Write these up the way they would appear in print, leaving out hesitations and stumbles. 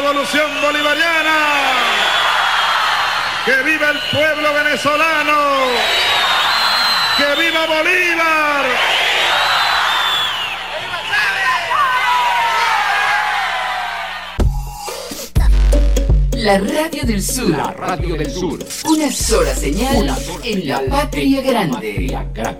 revolución bolivariana. ¡Que viva el pueblo venezolano! ¡Que viva Bolívar! La Radio del Sur. La Radio del Sur. Una sola señal en la patria grande.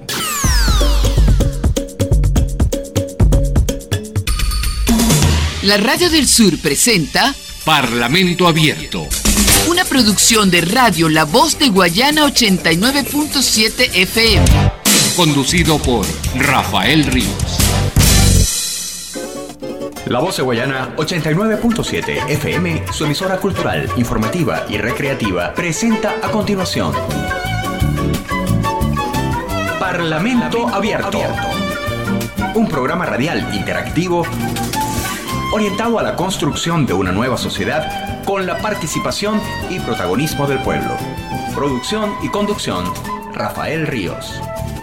La Radio del Sur presenta Parlamento Abierto. Una producción de Radio La Voz de Guayana 89.7 FM. Conducido por Rafael Ríos. La Voz de Guayana 89.7 FM, su emisora cultural, informativa y recreativa, presenta a continuación Parlamento Abierto. Un programa radial interactivo orientado a la construcción de una nueva sociedad con la participación y protagonismo del pueblo. Producción y conducción, Rafael Ríos.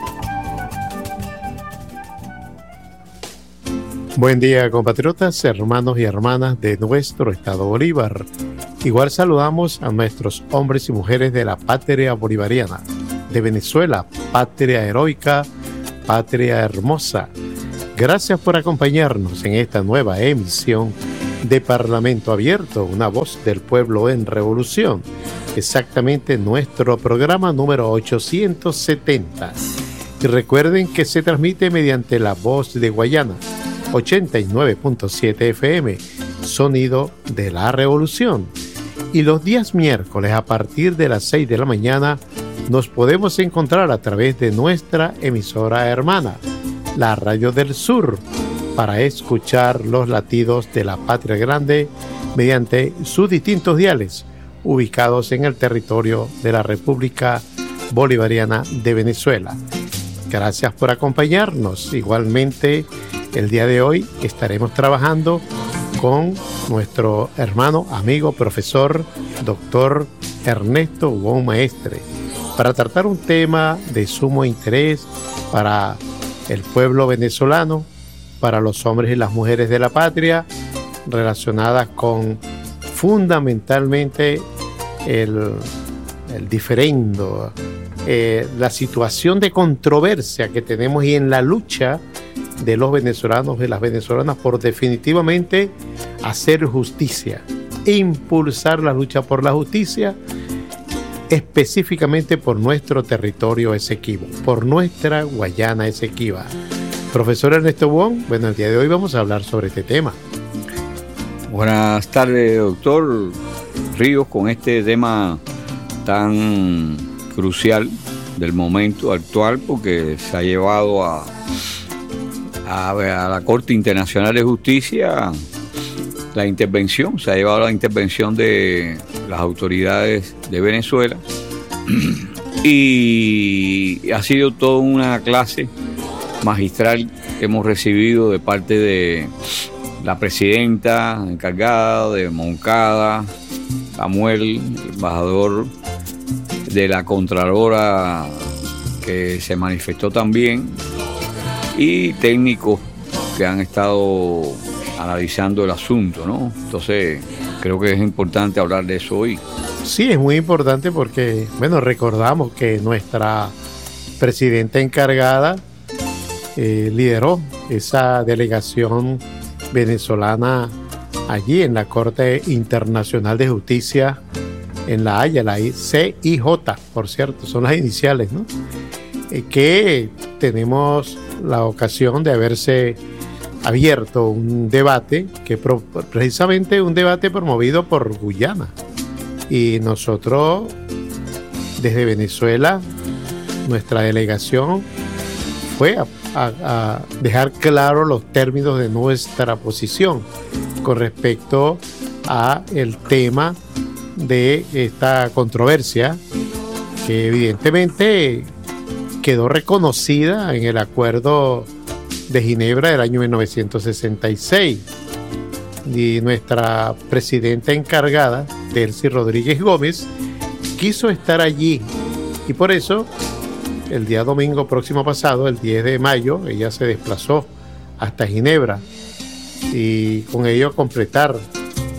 Buen día, compatriotas, hermanos y hermanas de nuestro estado Bolívar. Igual saludamos a nuestros hombres y mujeres de la patria bolivariana, de Venezuela, patria heroica, patria hermosa. Gracias por acompañarnos en esta nueva emisión de Parlamento Abierto, una voz del pueblo en revolución. Exactamente nuestro programa número 870. Y recuerden que se transmite mediante La Voz de Guayana 89.7 FM, sonido de la revolución. Y los días miércoles a partir de las 6 de la mañana nos podemos encontrar a través de nuestra emisora hermana, la Radio del Sur, para escuchar los latidos de la patria grande mediante sus distintos diales ubicados en el territorio de la República Bolivariana de Venezuela. Gracias por acompañarnos. Igualmente, el día de hoy estaremos trabajando con nuestro hermano, amigo, profesor, doctor Ernesto Wong Maestre, para tratar un tema de sumo interés para el pueblo venezolano, para los hombres y las mujeres de la patria, relacionadas con fundamentalmente el diferendo, la situación de controversia que tenemos y en la lucha de los venezolanos y las venezolanas por definitivamente hacer justicia, impulsar la lucha por la justicia, específicamente por nuestro territorio Esequibo, por nuestra Guayana Esequiba. Profesor Ernesto Wong, bueno, el día de hoy vamos a hablar sobre este tema. Buenas tardes, doctor Ríos, con este tema tan crucial del momento actual, porque se ha llevado a la Corte Internacional de Justicia la intervención, se ha llevado la intervención de las autoridades de Venezuela y ha sido toda una clase magistral que hemos recibido de parte de la presidenta encargada de Moncada, Samuel, embajador de la Contralora que se manifestó también, y técnicos que han estado analizando el asunto, ¿no? Entonces, creo que es importante hablar de eso hoy. Sí, es muy importante porque, bueno, recordamos que nuestra presidenta encargada lideró esa delegación venezolana allí en la Corte Internacional de Justicia en La Haya, la CIJ, por cierto, son las iniciales, ¿no? Que tenemos la ocasión de haberse abierto un debate, que precisamente un debate promovido por Guyana. Y nosotros, desde Venezuela, nuestra delegación fue a dejar claro los términos de nuestra posición con respecto a el tema de esta controversia, que evidentemente quedó reconocida en el Acuerdo de Ginebra del año 1966, y nuestra presidenta encargada, Delcy Rodríguez Gómez, quiso estar allí, y por eso el día domingo próximo pasado, el 10 de mayo, ella se desplazó hasta Ginebra y con ello completar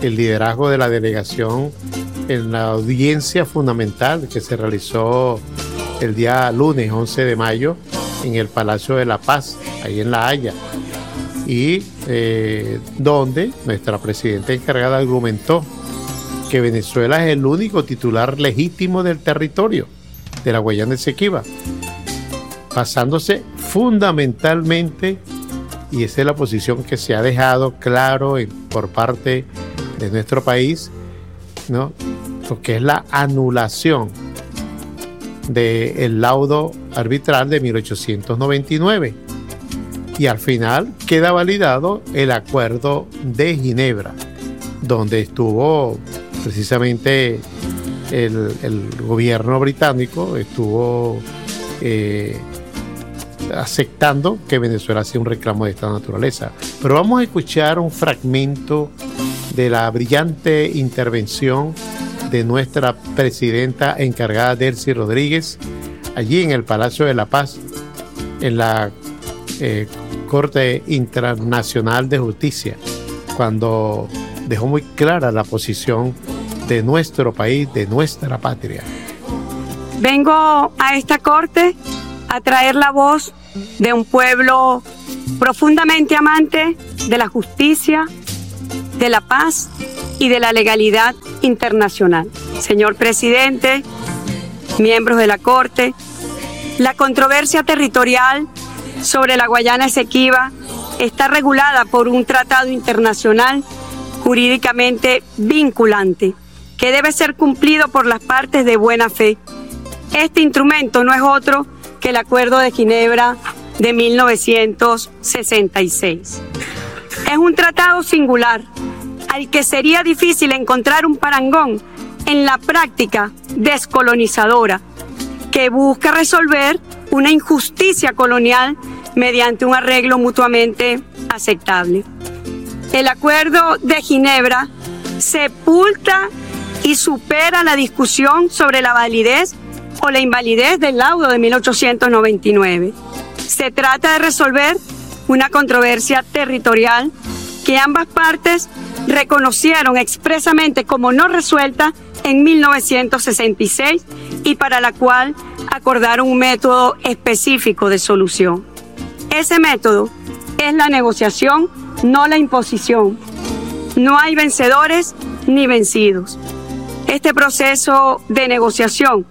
el liderazgo de la delegación en la audiencia fundamental que se realizó el día lunes 11 de mayo en el Palacio de la Paz, ahí en La Haya, y donde nuestra presidenta encargada argumentó que Venezuela es el único titular legítimo del territorio de la Guayana Esequiba, basándose fundamentalmente, y esa es la posición que se ha dejado claro por parte de nuestro país, ¿no?, lo que es la anulación del laudo arbitral de 1899, y al final queda validado el Acuerdo de Ginebra, donde estuvo precisamente el gobierno británico estuvo aceptando que Venezuela hacía un reclamo de esta naturaleza. Pero vamos a escuchar un fragmento de la brillante intervención de nuestra presidenta encargada, Delcy Rodríguez, allí en el Palacio de la Paz, en la Corte Internacional de Justicia, cuando dejó muy clara la posición de nuestro país, de nuestra patria. Vengo a esta corte a traer la voz de un pueblo profundamente amante de la justicia, de la paz y de la legalidad internacional. Señor presidente, miembros de la Corte, la controversia territorial sobre la Guayana Esequiba está regulada por un tratado internacional jurídicamente vinculante que debe ser cumplido por las partes de buena fe. Este instrumento no es otro que el Acuerdo de Ginebra de 1966. Es un tratado singular al que sería difícil encontrar un parangón en la práctica descolonizadora que busca resolver una injusticia colonial mediante un arreglo mutuamente aceptable. El Acuerdo de Ginebra sepulta y supera la discusión sobre la validez o la invalidez del laudo de 1899. Se trata de resolver una controversia territorial que ambas partes reconocieron expresamente como no resuelta en 1966 y para la cual acordaron un método específico de solución. Ese método es la negociación, no la imposición. No hay vencedores ni vencidos. Este proceso de negociación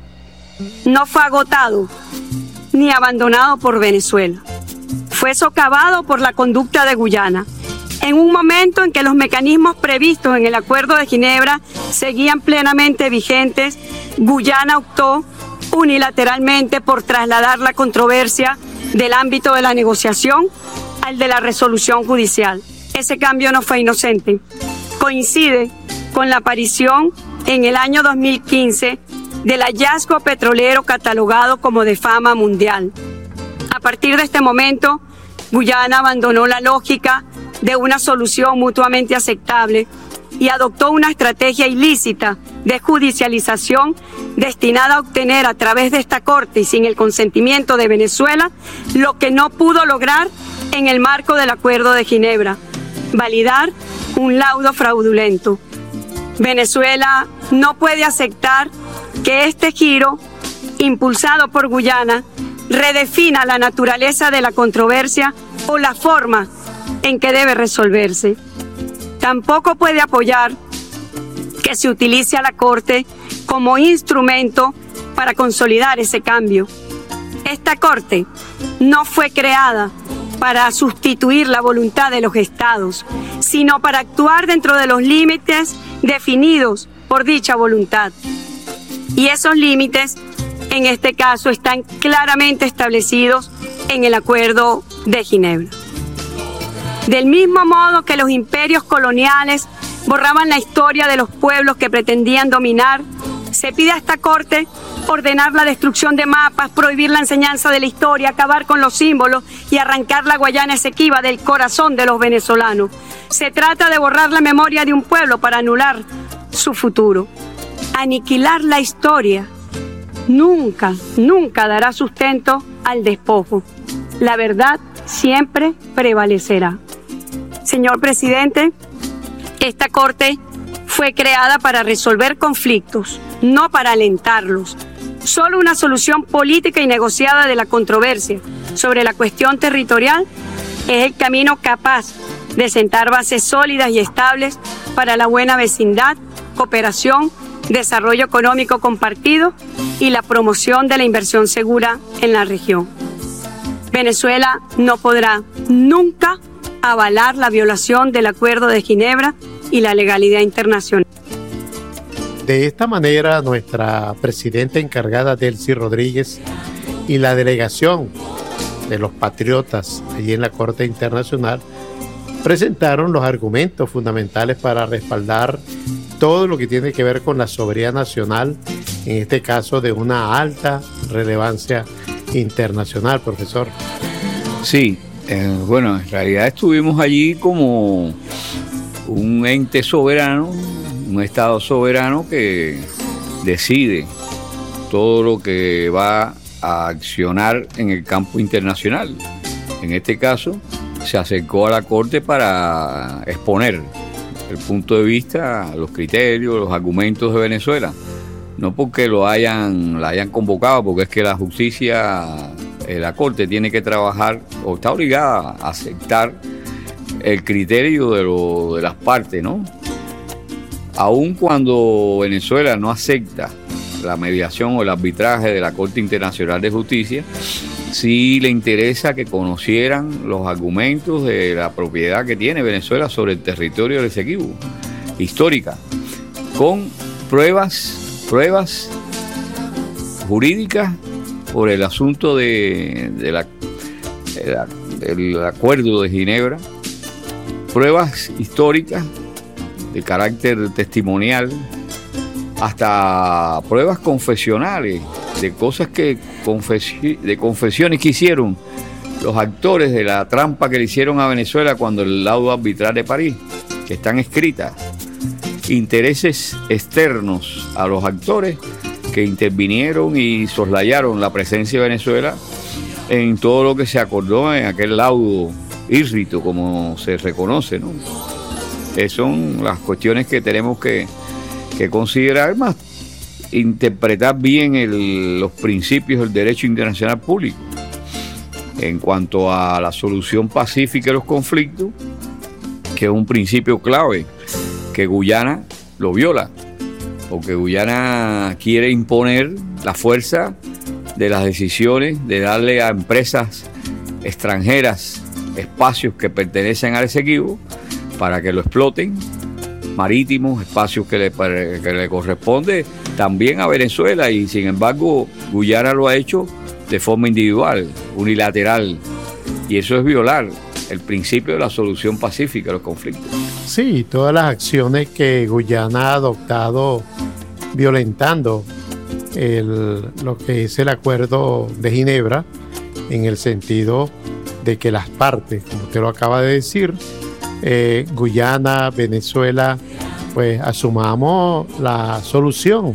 no fue agotado ni abandonado por Venezuela. Fue socavado por la conducta de Guyana. En un momento en que los mecanismos previstos en el Acuerdo de Ginebra seguían plenamente vigentes, Guyana optó unilateralmente por trasladar la controversia del ámbito de la negociación al de la resolución judicial. Ese cambio no fue inocente. Coincide con la aparición en el año 2015 del hallazgo petrolero catalogado como de fama mundial. A partir de este momento, Guyana abandonó la lógica de una solución mutuamente aceptable y adoptó una estrategia ilícita de judicialización destinada a obtener a través de esta corte y sin el consentimiento de Venezuela lo que no pudo lograr en el marco del Acuerdo de Ginebra: validar un laudo fraudulento. Venezuela no puede aceptar que este giro, impulsado por Guyana, redefina la naturaleza de la controversia o la forma en que debe resolverse. Tampoco puede apoyar que se utilice a la Corte como instrumento para consolidar ese cambio. Esta Corte no fue creada para sustituir la voluntad de los Estados, sino para actuar dentro de los límites definidos por dicha voluntad. Y esos límites, en este caso, están claramente establecidos en el Acuerdo de Ginebra. Del mismo modo que los imperios coloniales borraban la historia de los pueblos que pretendían dominar, se pide a esta Corte ordenar la destrucción de mapas, prohibir la enseñanza de la historia, acabar con los símbolos y arrancar la Guayana Esequiba del corazón de los venezolanos. Se trata de borrar la memoria de un pueblo para anular su futuro. Aniquilar la historia nunca dará sustento al despojo. La verdad siempre prevalecerá. Señor presidente, Esta Corte fue creada para resolver conflictos, no para alentarlos. Solo una solución política y negociada de la controversia sobre la cuestión territorial es el camino capaz de sentar bases sólidas y estables para la buena vecindad, cooperación, desarrollo económico compartido y la promoción de la inversión segura en la región. Venezuela no podrá nunca avalar la violación del Acuerdo de Ginebra y la legalidad internacional. De esta manera, nuestra presidenta encargada, Delcy Rodríguez, y la delegación de los patriotas allí en la Corte Internacional presentaron los argumentos fundamentales para respaldar todo lo que tiene que ver con la soberanía nacional, en este caso de una alta relevancia internacional, profesor. Sí, bueno, en realidad estuvimos allí como un ente soberano, un Estado soberano que decide todo lo que va a accionar en el campo internacional. En este caso, se acercó a la Corte para exponer el punto de vista, los criterios, los argumentos de Venezuela. No porque la hayan convocado, porque es que la justicia, la Corte tiene que trabajar o está obligada a aceptar el criterio de las partes, ¿no? Aun cuando Venezuela no acepta la mediación o el arbitraje de la Corte Internacional de Justicia, sí le interesa que conocieran los argumentos de la propiedad que tiene Venezuela sobre el territorio del Esequibo, histórica, con pruebas jurídicas por el asunto del Acuerdo de Ginebra, pruebas históricas de carácter testimonial, hasta pruebas confesionales de cosas de confesiones que hicieron los actores de la trampa que le hicieron a Venezuela cuando el laudo arbitral de París, que están escritas, intereses externos a los actores que intervinieron y soslayaron la presencia de Venezuela en todo lo que se acordó en aquel laudo írrito, como se reconoce, ¿no? Son las cuestiones que tenemos que considerar, más interpretar bien los principios del derecho internacional público en cuanto a la solución pacífica de los conflictos, que es un principio clave que Guyana lo viola, porque Guyana quiere imponer la fuerza de las decisiones, de darle a empresas extranjeras espacios que pertenecen al Esequibo para que lo exploten, marítimos, espacios que le corresponde también a Venezuela, y sin embargo Guyana lo ha hecho de forma individual, unilateral, y eso es violar el principio de la solución pacífica de los conflictos. Sí, todas las acciones que Guyana ha adoptado violentando lo que es el Acuerdo de Ginebra, en el sentido de que las partes, como usted lo acaba de decir, Guyana, Venezuela, pues asumamos la solución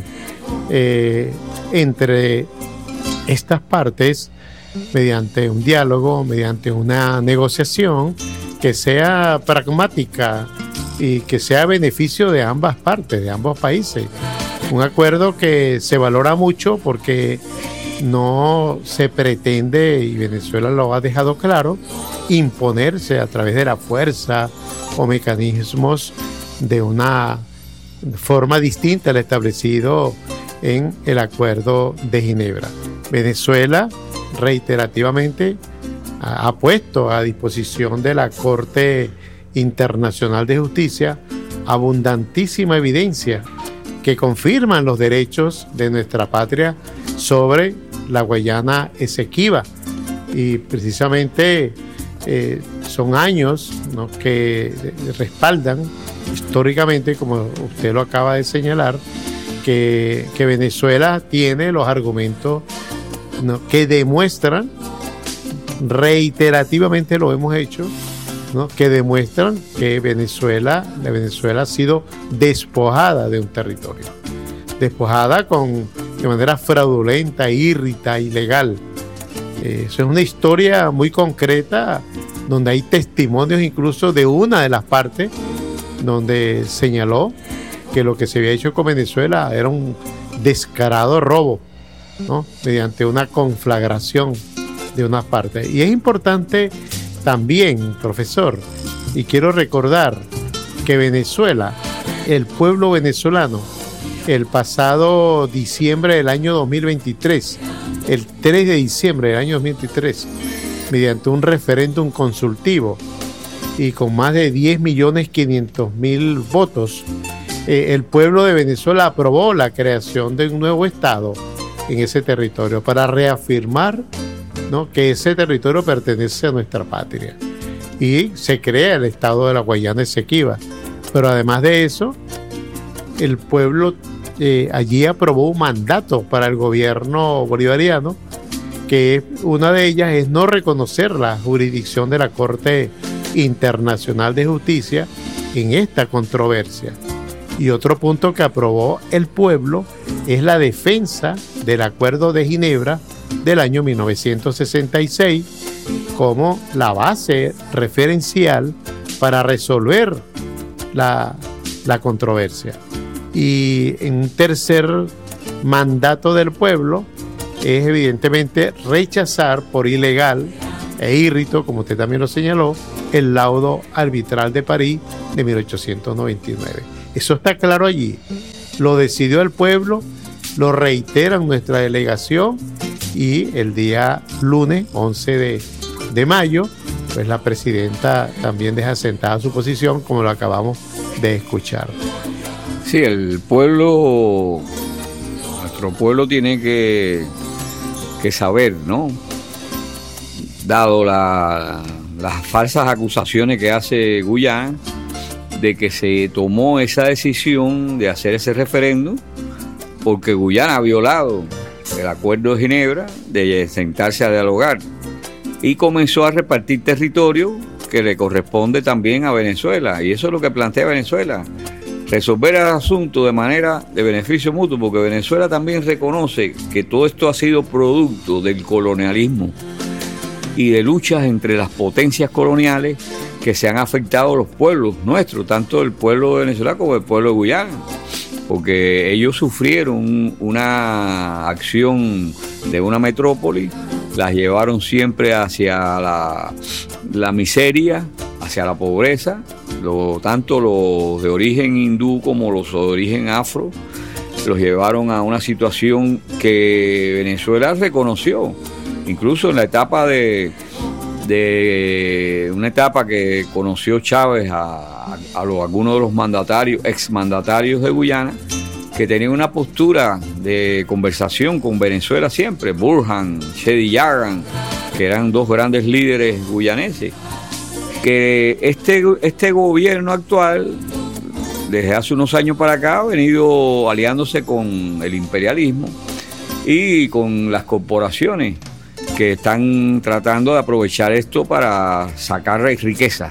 entre estas partes mediante un diálogo, mediante una negociación que sea pragmática y que sea a beneficio de ambas partes, de ambos países. Un acuerdo que se valora mucho porque no se pretende, y Venezuela lo ha dejado claro, imponerse a través de la fuerza o mecanismos de una forma distinta al establecido en el Acuerdo de Ginebra. Venezuela reiterativamente ha puesto a disposición de la Corte Internacional de Justicia abundantísima evidencia que confirman los derechos de nuestra patria sobre la Guayana Esequiba, y precisamente son años, ¿no?, que respaldan históricamente, como usted lo acaba de señalar, que Venezuela tiene los argumentos, ¿no?, que demuestran, reiterativamente lo hemos hecho, ¿no?, que demuestran que Venezuela ha sido despojada de un territorio, despojada de manera fraudulenta, írrita, ilegal. Eso es una historia muy concreta donde hay testimonios incluso de una de las partes donde señaló que lo que se había hecho con Venezuela era un descarado robo, ¿no?, mediante una conflagración de unas partes. Y es importante también, profesor, y quiero recordar que Venezuela, el pueblo venezolano, el pasado diciembre del año 2023, el 3 de diciembre del año 2023, mediante un referéndum consultivo y con más de 10.500.000 votos, el pueblo de Venezuela aprobó la creación de un nuevo estado en ese territorio para reafirmar, ¿no?, que ese territorio pertenece a nuestra patria. Y se crea el estado de la Guayana Esequiba. Pero además de eso, el pueblo allí aprobó un mandato para el gobierno bolivariano, que una de ellas es no reconocer la jurisdicción de la Corte Internacional de Justicia en esta controversia. Y otro punto que aprobó el pueblo es la defensa del Acuerdo de Ginebra del año 1966 como la base referencial para resolver la controversia. Y en un tercer mandato del pueblo es evidentemente rechazar por ilegal e írrito, como usted también lo señaló, el laudo arbitral de París de 1899. Eso está claro allí. Lo decidió el pueblo, lo reitera en nuestra delegación, y el día lunes 11 de mayo, pues la presidenta también deja sentada su posición, como lo acabamos de escuchar. Sí, el pueblo, nuestro pueblo tiene que saber, ¿no?, dado las falsas acusaciones que hace Guyana, de que se tomó esa decisión de hacer ese referéndum porque Guyana ha violado el Acuerdo de Ginebra de sentarse a dialogar y comenzó a repartir territorio que le corresponde también a Venezuela, y eso es lo que plantea Venezuela, resolver el asunto de manera de beneficio mutuo, porque Venezuela también reconoce que todo esto ha sido producto del colonialismo y de luchas entre las potencias coloniales que se han afectado a los pueblos nuestros, tanto el pueblo de Venezuela como el pueblo de Guyana, porque ellos sufrieron una acción de una metrópoli, las llevaron siempre hacia la miseria, hacia la pobreza, tanto los de origen hindú como los de origen afro, los llevaron a una situación que Venezuela reconoció, incluso en la etapa de una etapa que conoció Chávez a algunos de los mandatarios, exmandatarios de Guyana, que tenían una postura de conversación con Venezuela siempre, Burhan, Chedi Yagan, que eran dos grandes líderes guyaneses, que este gobierno actual, desde hace unos años para acá, ha venido aliándose con el imperialismo y con las corporaciones que están tratando de aprovechar esto para sacar riquezas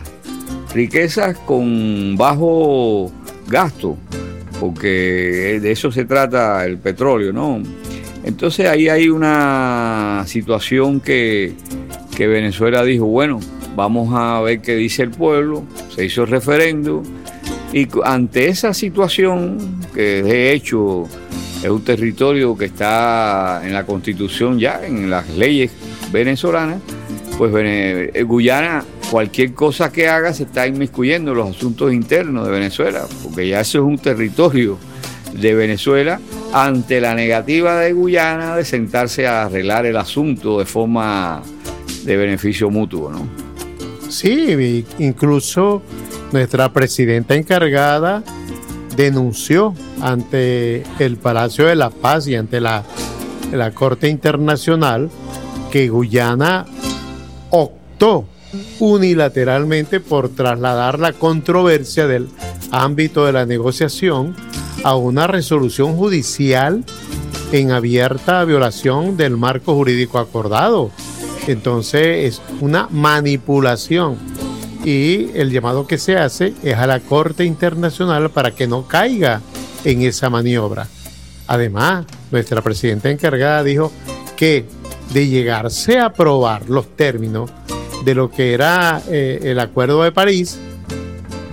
con bajo gasto, porque de eso se trata el petróleo, ¿no? Entonces ahí hay una situación que Venezuela dijo, bueno, vamos a ver qué dice el pueblo, se hizo el referéndum, y ante esa situación, que de hecho es un territorio que está en la Constitución ya, en las leyes venezolanas, pues Guyana, cualquier cosa que haga se está inmiscuyendo en los asuntos internos de Venezuela, porque ya eso es un territorio de Venezuela, ante la negativa de Guyana de sentarse a arreglar el asunto de forma de beneficio mutuo, ¿no? Sí, incluso nuestra presidenta encargada denunció ante el Palacio de la Paz y ante la Corte Internacional que Guyana optó unilateralmente por trasladar la controversia del ámbito de la negociación a una resolución judicial en abierta violación del marco jurídico acordado. Entonces es una manipulación, y el llamado que se hace es a la Corte Internacional para que no caiga en esa maniobra. Además, nuestra presidenta encargada dijo que de llegarse a aprobar los términos de lo que era el Acuerdo de París,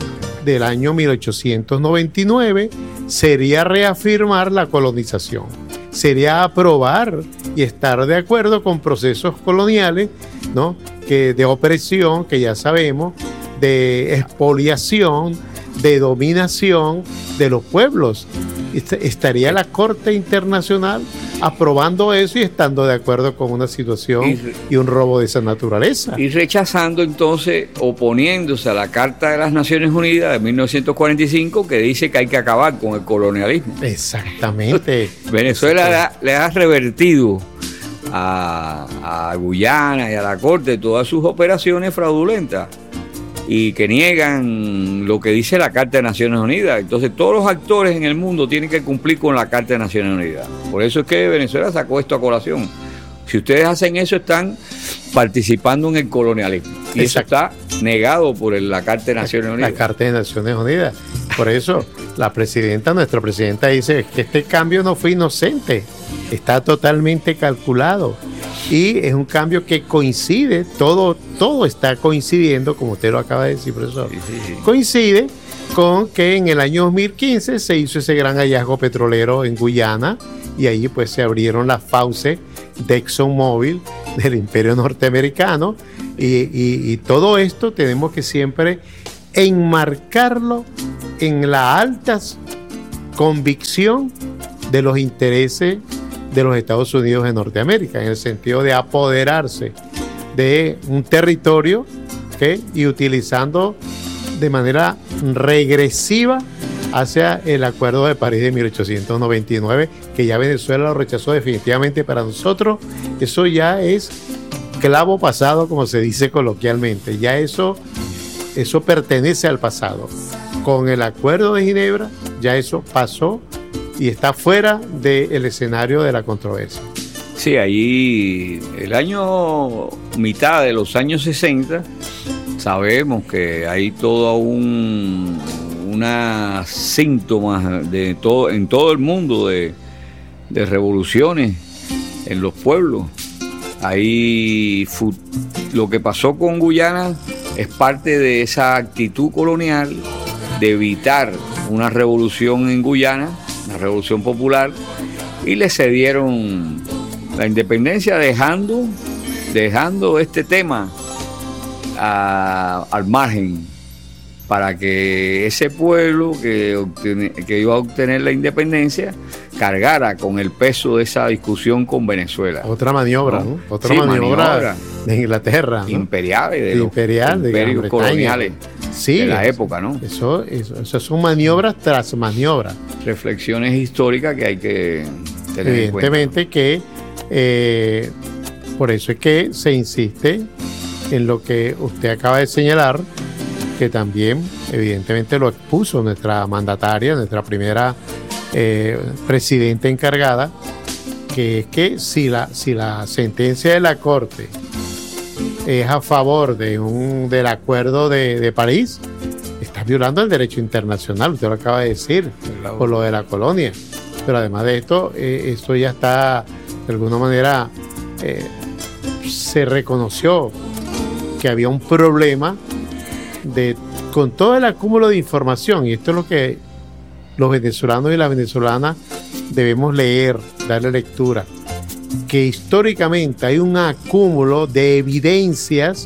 del año 1899 sería reafirmar la colonización, sería aprobar y estar de acuerdo con procesos coloniales, ¿no?, de opresión, que ya sabemos, de expoliación, de dominación de los pueblos. Estaría la Corte Internacional aprobando eso y estando de acuerdo con una situación y un robo de esa naturaleza. Y rechazando entonces, oponiéndose a la Carta de las Naciones Unidas de 1945, que dice que hay que acabar con el colonialismo. Exactamente. Venezuela le ha revertido a Guyana y a la Corte todas sus operaciones fraudulentas y que niegan lo que dice la Carta de Naciones Unidas. Entonces todos los actores en el mundo tienen que cumplir con la Carta de Naciones Unidas. Por eso es que Venezuela sacó esto a colación. Si ustedes hacen eso, están participando en el colonialismo. Y Exacto. Eso está negado por la Carta de Naciones Unidas. La Carta de Naciones Unidas. Por eso nuestra presidenta dice que este cambio no fue inocente, está totalmente calculado. Y es un cambio que coincide, todo está coincidiendo, como usted lo acaba de decir, profesor. Sí. Coincide con que en el año 2015 se hizo ese gran hallazgo petrolero en Guyana, y ahí pues se abrieron las fauces de ExxonMobil, del Imperio Norteamericano, y todo esto tenemos que siempre enmarcarlo en la alta convicción de los intereses de los Estados Unidos de Norteamérica, en el sentido de apoderarse de un territorio y utilizando de manera regresiva hacia el Acuerdo de París de 1899, que ya Venezuela lo rechazó definitivamente. Para nosotros eso ya es clavo pasado, como se dice coloquialmente, ya eso pertenece al pasado. Con el Acuerdo de Ginebra ya eso pasó y está fuera del escenario de la controversia. Sí, ahí mitad de los años 60, sabemos que hay todo unas síntomas en todo el mundo de revoluciones en los pueblos. Ahí lo que pasó con Guyana es parte de esa actitud colonial de evitar una revolución en Guyana, una revolución popular, y le cedieron la independencia dejando este tema al margen, para que ese pueblo que iba a obtener la independencia cargara con el peso de esa discusión con Venezuela. Otra maniobra, ¿no? Otra maniobra de Inglaterra, ¿no? Imperial, de imperios coloniales, sí, de la época, ¿no? Eso son maniobras tras maniobras. Reflexiones históricas que hay que tener en cuenta. Evidentemente que por eso es que se insiste en lo que usted acaba de señalar, que también evidentemente lo expuso nuestra mandataria, nuestra primera presidenta encargada, que es que si la sentencia de la Corte es a favor del Acuerdo de París, está violando el derecho internacional, usted lo acaba de decir, por lo de la colonia. Pero además de esto, esto ya está, de alguna manera, se reconoció que había un problema con todo el acúmulo de información, y esto es lo que los venezolanos y las venezolanas debemos leer, darle lectura, que históricamente hay un acúmulo de evidencias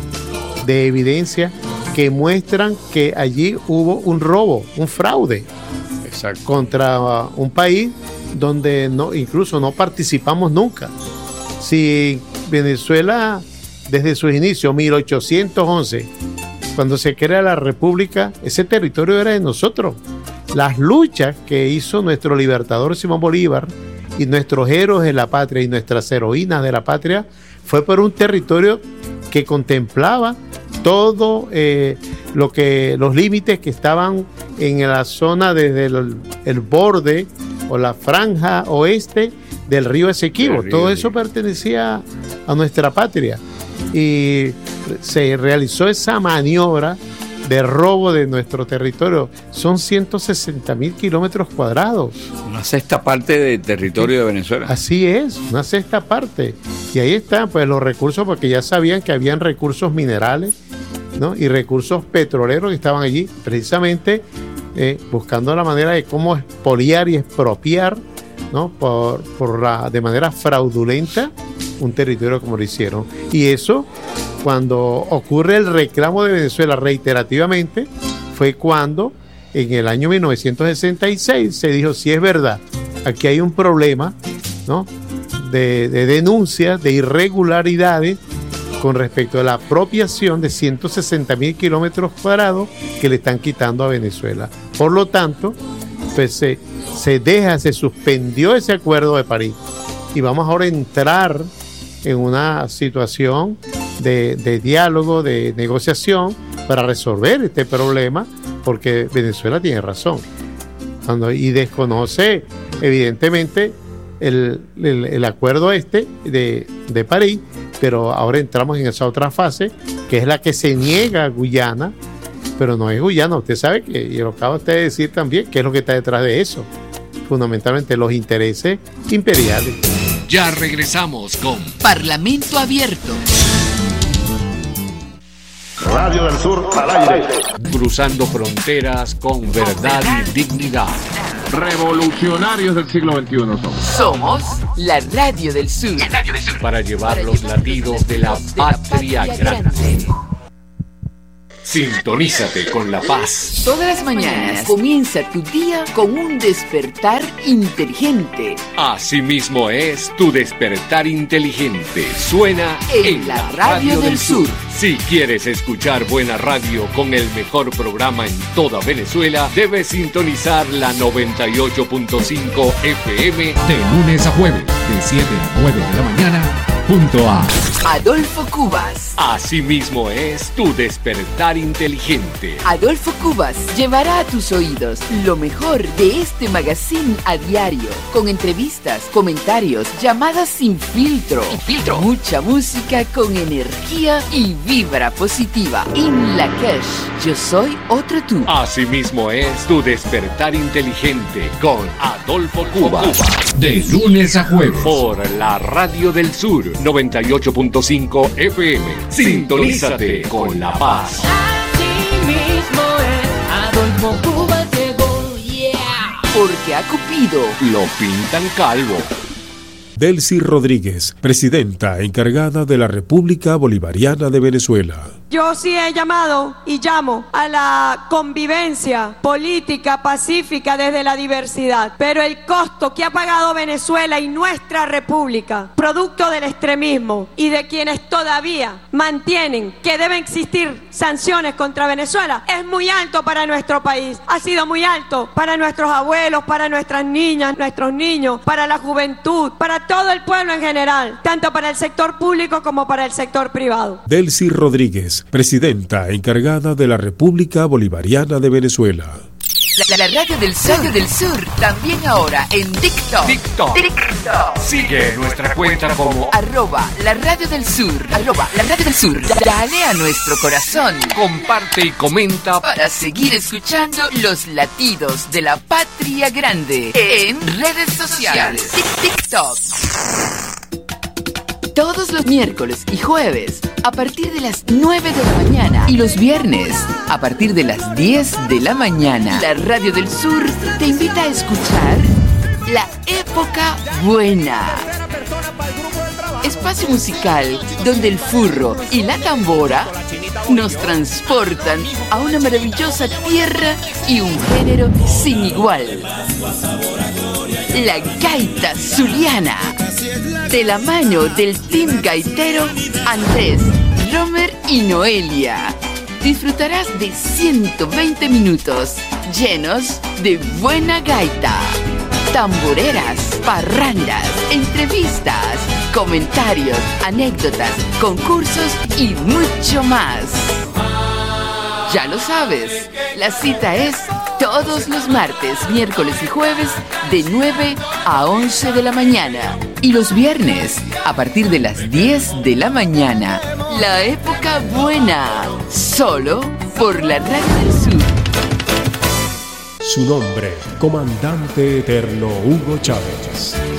que muestran que allí hubo un robo, un fraude. Exacto. Contra un país donde incluso no participamos nunca. Si Venezuela, desde sus inicios, 1811, cuando se crea la República, ese territorio era de nosotros. Las luchas que hizo nuestro libertador Simón Bolívar y nuestros héroes de la patria y nuestras heroínas de la patria fue por un territorio que contemplaba todo los límites que estaban en la zona desde el borde o la franja oeste del río Esequibo. Todo eso pertenecía a nuestra patria, y se realizó esa maniobra de robo de nuestro territorio. Son 160.000 kilómetros cuadrados. Una sexta parte del territorio de Venezuela. Así es, una sexta parte. Y ahí están pues los recursos, porque ya sabían que habían recursos minerales ¿no? Y recursos petroleros que estaban allí, precisamente buscando la manera de cómo expoliar y expropiar, ¿no? De manera fraudulenta un territorio como lo hicieron. Y eso, cuando ocurre el reclamo de Venezuela reiterativamente, fue cuando en el año 1966 se dijo: sí, es verdad, aquí hay un problema, ¿no? de denuncias de irregularidades con respecto a la apropiación de 160.000 kilómetros cuadrados que le están quitando a Venezuela. Por lo tanto, pues se suspendió ese acuerdo de París y vamos ahora a entrar en una situación de diálogo, de negociación para resolver este problema, porque Venezuela tiene razón y desconoce evidentemente el acuerdo de París, pero ahora entramos en esa otra fase que es la que se niega a Guyana, pero no es Guyana. Usted sabe que, y lo acaba usted de decir también, qué es lo que está detrás de eso, fundamentalmente los intereses imperiales. Ya regresamos con Parlamento Abierto. Radio del Sur al aire. Cruzando fronteras con verdad y dignidad. Revolucionarios del siglo XXI Somos la Radio del Sur. Para llevar los latidos de la patria grande. Sintonízate con La Paz. Todas las mañanas comienza tu día con un despertar inteligente. Asimismo es tu despertar inteligente. Suena En la Radio del Sur. Si quieres escuchar buena radio con el mejor programa en toda Venezuela, debes sintonizar la 98.5 FM de lunes a jueves, de 7 a 9 de la mañana, junto a Adolfo Cubas. Asimismo es tu despertar inteligente. Adolfo Cubas llevará a tus oídos lo mejor de este magazine a diario, con entrevistas, comentarios, llamadas sin filtro, mucha música con energía y vibra positiva. In la Cash, yo soy otro tú. Asimismo es tu despertar inteligente con Adolfo Cubas. de lunes a jueves. Por la Radio del Sur 98.5 FM. Sintonízate con La Paz. Así mismo es, Adolfo Cubas llegó, yeah. Porque a Cupido Lo pintan calvo. Delcy Rodríguez, presidenta encargada de la República Bolivariana de Venezuela. Yo sí he llamado y llamo a la convivencia política pacífica desde la diversidad, pero el costo que ha pagado Venezuela y nuestra república, producto del extremismo y de quienes todavía mantienen que deben existir sanciones contra Venezuela, es muy alto para nuestro país. Ha sido muy alto para nuestros abuelos, para nuestras niñas, nuestros niños, para la juventud, para todo el pueblo en general, tanto para el sector público como para el sector privado. Delcy Rodríguez, presidenta encargada de la República Bolivariana de Venezuela. La Radio del Sur, también ahora en TikTok. Sigue nuestra cuenta como @la Radio del Sur. Dale a nuestro corazón. comparte y comenta Para seguir escuchando los latidos de la patria grande en redes sociales. TikTok. Todos los miércoles y jueves a partir de las 9 de la mañana y los viernes a partir de las 10 de la mañana. La Radio del Sur te invita a escuchar La Época Buena. Espacio musical donde el furro y la tambora nos transportan a una maravillosa tierra y un género sin igual. La gaita zuliana. De la mano del team gaitero Andrés, Romer y Noelia. Disfrutarás de 120 minutos llenos de buena gaita, tamboreras, parrandas, entrevistas, comentarios, anécdotas, concursos y mucho más. Ya lo sabes, la cita es todos los martes, miércoles y jueves de 9 a 11 de la mañana y los viernes a partir de las 10 de la mañana. La Época Buena, solo por la Radio del Sur. Su nombre, Comandante Eterno Hugo Chávez.